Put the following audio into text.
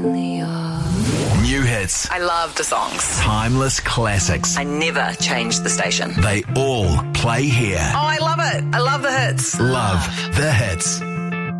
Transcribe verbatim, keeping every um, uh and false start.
finally off. New hits. I love the songs. Timeless classics. I never change the station. They all play here. Oh, I love it. I love the hits. Love the hits.